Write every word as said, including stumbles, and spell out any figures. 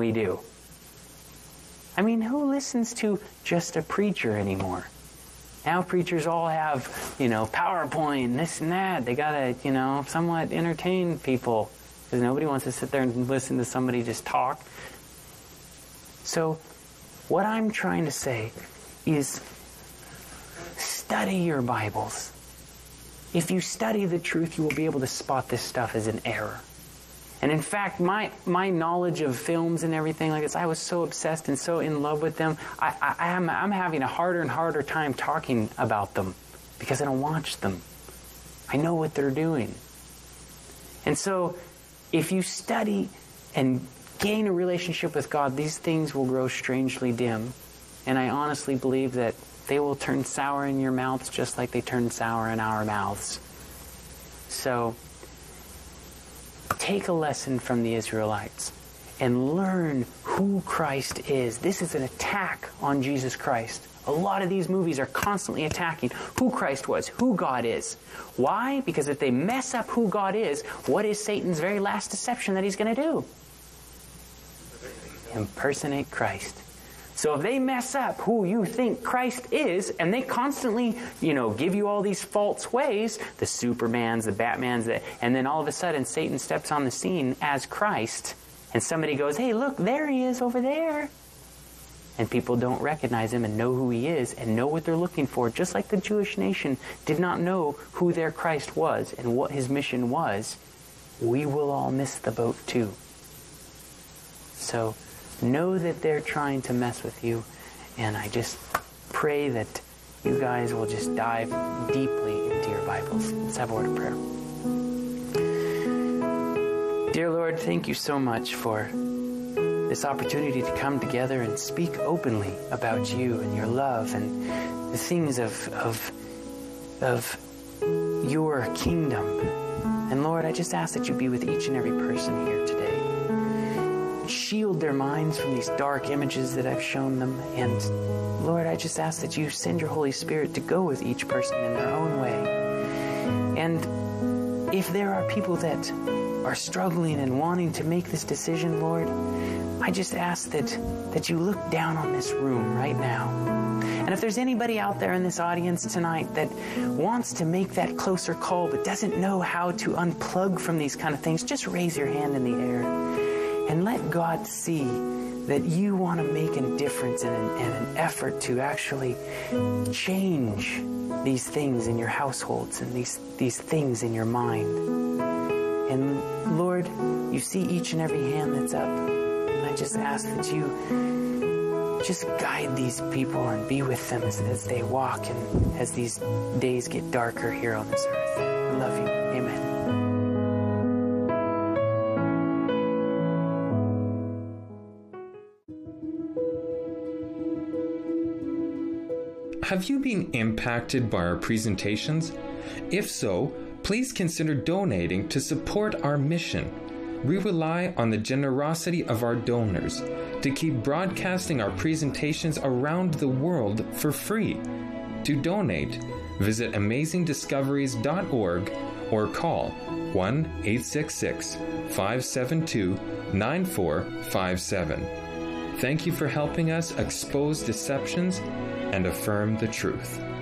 we do. I mean, who listens to just a preacher anymore? Now preachers all have, you know, PowerPoint, and this and that. They got to, you know, somewhat entertain people because nobody wants to sit there and listen to somebody just talk. So what I'm trying to say is study your Bibles. If you study the truth, you will be able to spot this stuff as an error. And in fact, my my knowledge of films and everything like this, I was so obsessed and so in love with them, I, I, I am, I'm having a harder and harder time talking about them because I don't watch them. I know what they're doing. And so, if you study and gain a relationship with God, these things will grow strangely dim. And I honestly believe that they will turn sour in your mouths just like they turn sour in our mouths. So, take a lesson from the Israelites and learn who Christ is. This is an attack on Jesus Christ. A lot of these movies are constantly attacking who Christ was, who God is. Why? Because if they mess up who God is, what is Satan's very last deception that he's going to do? Impersonate Christ. So if they mess up who you think Christ is, and they constantly, you know, give you all these false ways, the Supermans, the Batmans, the, and then all of a sudden Satan steps on the scene as Christ, and somebody goes, hey, look, there he is over there. And people don't recognize him and know who he is and know what they're looking for, just like the Jewish nation did not know who their Christ was and what his mission was. We will all miss the boat too. So know that they're trying to mess with you, and I just pray that you guys will just dive deeply into your Bibles. Let's have a word of prayer. Dear Lord, thank you so much for this opportunity to come together and speak openly about you and your love and the things of, of, of your kingdom. And Lord, I just ask that you be with each and every person here today. Shield their minds from these dark images that I've shown them. And Lord, I just ask that you send your Holy Spirit to go with each person in their own way. And if there are people that are struggling and wanting to make this decision, Lord, I just ask that, that you look down on this room right now. And if there's anybody out there in this audience tonight that wants to make that closer call but doesn't know how to unplug from these kind of things, just raise your hand in the air. And let God see that you want to make a difference and an, and an effort to actually change these things in your households and these, these things in your mind. And Lord, you see each and every hand that's up. And I just ask that you just guide these people and be with them as, as they walk and as these days get darker here on this earth. I love you. Amen. Have you been impacted by our presentations? If so, please consider donating to support our mission. We rely on the generosity of our donors to keep broadcasting our presentations around the world for free. To donate, visit amazing discoveries dot org or call one eight six six, five seven two, nine four five seven. Thank you for helping us expose deceptions and affirm the truth.